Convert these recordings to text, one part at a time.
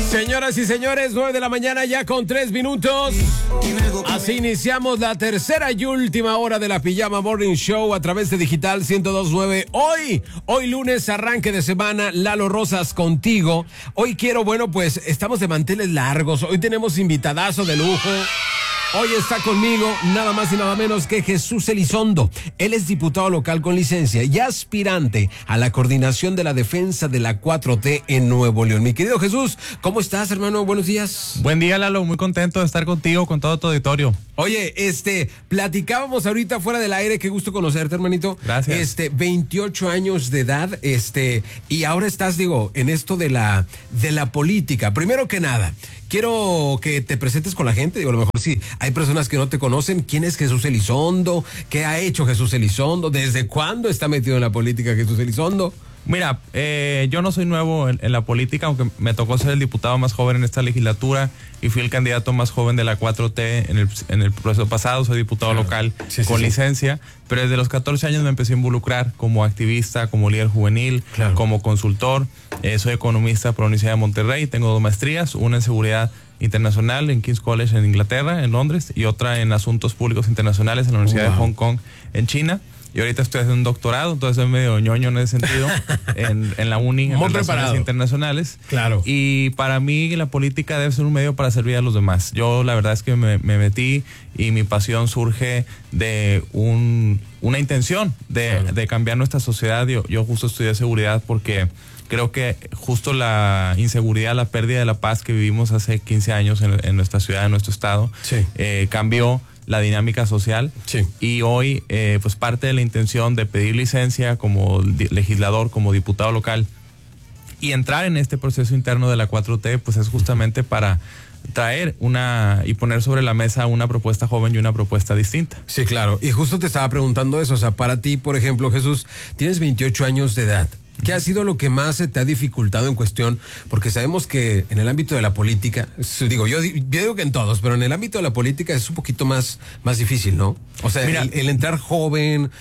Señoras y señores, 9 de la mañana ya con 3 minutos. Así iniciamos la tercera y última hora de la Pijama Morning Show a través de Digital 102.9. Hoy lunes, arranque de semana, Lalo Rosas contigo. Hoy quiero, pues estamos de manteles largos. Hoy tenemos invitadazo de lujo. Hoy está conmigo nada más y nada menos que Jesús Elizondo. Él es diputado local con licencia y aspirante a la coordinación de la defensa de la 4T en Nuevo León. Mi querido Jesús, ¿cómo estás, hermano? Buenos días. Buen día, Lalo. Muy contento de estar contigo, con todo tu auditorio. Oye, platicábamos ahorita fuera del aire. Qué gusto conocerte, hermanito. Gracias. 28 años de edad, y ahora estás, en esto de la política. Primero que nada, quiero que te presentes con la gente. A lo mejor sí, hay personas que no te conocen. ¿Quién es Jesús Elizondo? ¿Qué ha hecho Jesús Elizondo? ¿Desde cuándo está metido en la política Jesús Elizondo? Mira, yo no soy nuevo en la política, aunque me tocó ser el diputado más joven en esta legislatura y fui el candidato más joven de la 4T en el proceso pasado. Soy diputado local con licencia, pero desde los 14 años me empecé a involucrar como activista, como líder juvenil, como consultor. Soy economista por la Universidad de Monterrey, tengo 2 maestrías, una en seguridad internacional en King's College en Inglaterra, en Londres, y otra en asuntos públicos internacionales en la Universidad de Hong Kong, en China. Y ahorita estoy haciendo un doctorado, entonces soy medio ñoño en ese sentido, en la uni, en relaciones internacionales. Claro. Y para mí la política debe ser un medio para servir a los demás. Yo la verdad es que me metí y mi pasión surge de una intención de cambiar nuestra sociedad. Yo justo estudié seguridad porque creo que justo la inseguridad, la pérdida de la paz que vivimos hace 15 años en nuestra ciudad, en nuestro estado, cambió la dinámica social. Y hoy, pues parte de la intención de pedir licencia como legislador, como diputado local y entrar en este proceso interno de la 4T, pues es justamente para traer y poner sobre la mesa una propuesta joven y una propuesta distinta. Sí, claro. Y justo te estaba preguntando eso. O sea, para ti, por ejemplo, Jesús, tienes 28 años de edad. ¿Qué ha sido lo que más se te ha dificultado en cuestión? Porque sabemos que en el ámbito de la política, yo digo que en todos, pero en el ámbito de la política es un poquito más difícil, ¿no? O sea, mira, el entrar joven,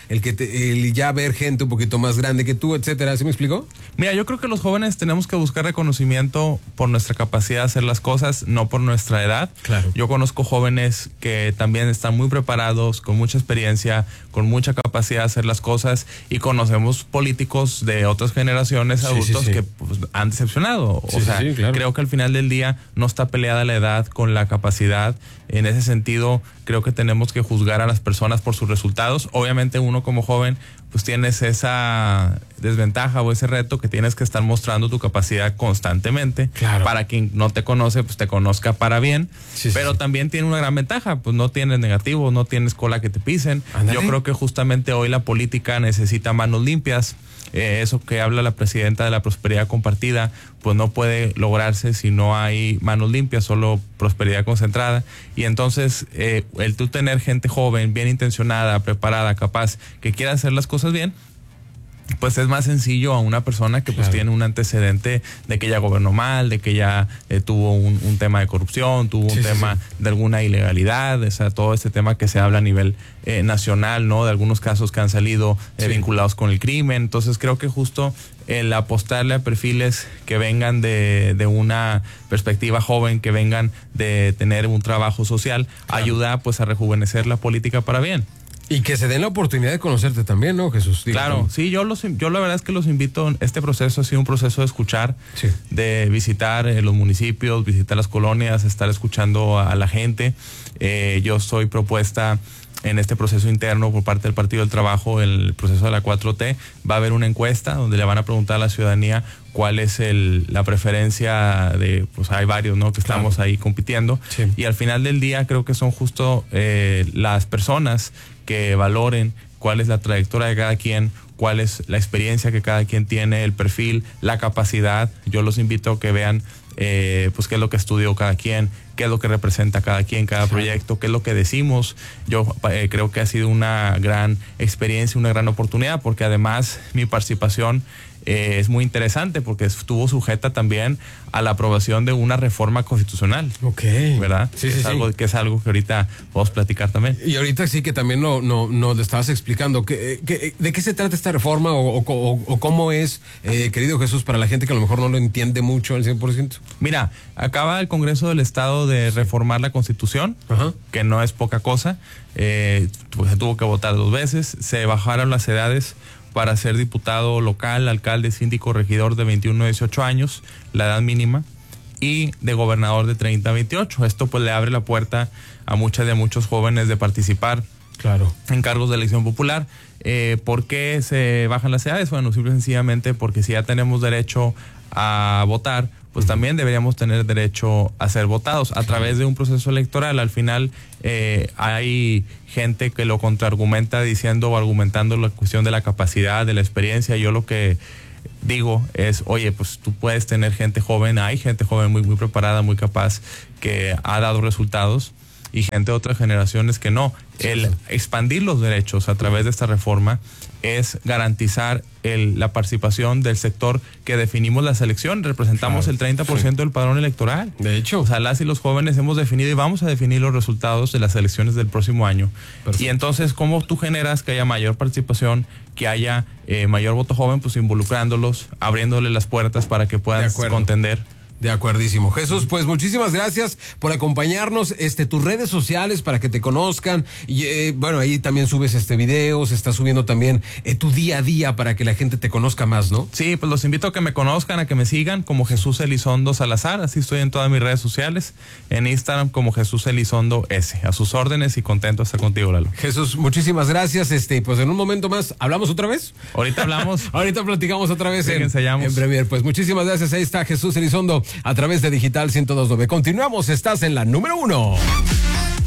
el ya ver gente un poquito más grande que tú, etcétera. ¿Sí me explico? Mira, yo creo que los jóvenes tenemos que buscar reconocimiento por nuestra capacidad de hacer las cosas, no por nuestra edad. Claro. Yo conozco jóvenes que también están muy preparados, con mucha experiencia, con mucha capacidad de hacer las cosas, y conocemos políticos de otras generaciones adultos que pues, han decepcionado. Claro. Creo que al final del día no está peleada la edad con la capacidad. En ese sentido, creo que tenemos que juzgar a las personas por sus resultados. Obviamente uno como joven pues tienes esa desventaja o ese reto que tienes que estar mostrando tu capacidad constantemente. Claro. Para quien no te conoce, pues te conozca para bien. Pero también tiene una gran ventaja, pues no tienes negativos, no tienes cola que te pisen. Ándale. Yo creo que justamente hoy la política necesita manos limpias. Eso que habla la presidenta de la prosperidad compartida, pues no puede lograrse si no hay manos limpias, solo prosperidad concentrada. Y entonces el tú tener gente joven, bien intencionada, preparada, capaz, que quiera hacer las cosas bien, pues es más sencillo a una persona que pues tiene un antecedente de que ya gobernó mal, de que ya tuvo un tema de corrupción, tuvo un tema de alguna ilegalidad, o sea, todo este tema que se habla a nivel nacional, ¿no? De algunos casos que han salido vinculados con el crimen. Entonces creo que justo el apostarle a perfiles que vengan de una perspectiva joven, que vengan de tener un trabajo social, ayuda pues a rejuvenecer la política para bien. Y que se den la oportunidad de conocerte también, ¿no, Jesús? Claro, sí, yo la verdad es que los invito. Este proceso ha sido un proceso de escuchar, de visitar los municipios, visitar las colonias, estar escuchando a la gente. Yo soy propuesta en este proceso interno por parte del Partido del Trabajo, el proceso de la 4T. Va a haber una encuesta donde le van a preguntar a la ciudadanía cuál es la preferencia de, pues hay varios, ¿no? Que estamos ahí compitiendo. Y al final del día creo que son justo las personas que valoren cuál es la trayectoria de cada quien, cuál es la experiencia que cada quien tiene, el perfil, la capacidad. Yo los invito a que vean pues qué es lo que estudió cada quien, qué es lo que representa cada quien, cada proyecto, qué es lo que decimos. Yo creo que ha sido una gran experiencia, una gran oportunidad, porque además mi participación es muy interesante porque estuvo sujeta también a la aprobación de una reforma constitucional. Ok. ¿Verdad? Sí, Que es algo que ahorita podemos platicar también. Y ahorita sí que también nos le estabas explicando. ¿De qué se trata esta reforma o cómo es, querido Jesús, para la gente que a lo mejor no lo entiende mucho al 100%? Mira, acaba el Congreso del Estado de reformar la Constitución, que no es poca cosa. Se tuvo que votar 2 veces. Se bajaron las edades para ser diputado local, alcalde, síndico, regidor de 21 a 18 años, la edad mínima, y de gobernador de 30 a 28. Esto pues le abre la puerta a muchos jóvenes de participar en cargos de elección popular. ¿Por qué se bajan las edades? Bueno, simple y sencillamente porque si ya tenemos derecho a votar, pues también deberíamos tener derecho a ser votados a través de un proceso electoral. Al final hay gente que lo contraargumenta diciendo o argumentando la cuestión de la capacidad, de la experiencia. Yo lo que digo es, oye, pues tú puedes tener gente joven, hay gente joven muy preparada, muy capaz, que ha dado resultados, y gente de otras generaciones que no. El expandir los derechos a través de esta reforma es garantizar la participación del sector que definimos la selección. Representamos el 30% del padrón electoral. De hecho. O sea, las y los jóvenes hemos definido y vamos a definir los resultados de las elecciones del próximo año. Perfecto. Y entonces, ¿cómo tú generas que haya mayor participación, que haya mayor voto joven? Pues involucrándolos, abriéndole las puertas para que puedan contender. De acuerdísimo. Jesús, pues muchísimas gracias por acompañarnos. Tus redes sociales para que te conozcan. Y bueno, ahí también subes videos, estás subiendo también tu día a día para que la gente te conozca más, ¿no? Sí, pues los invito a que me conozcan, a que me sigan como Jesús Elizondo Salazar. Así estoy en todas mis redes sociales. En Instagram como Jesús Elizondo S. A sus órdenes y contento de estar contigo, Lalo. Jesús, muchísimas gracias. Pues en un momento más, ¿hablamos otra vez? Ahorita hablamos. Ahorita platicamos otra vez en Premier. Pues muchísimas gracias. Ahí está Jesús Elizondo a través de Digital 102.9. Continuamos, estás en la número 1.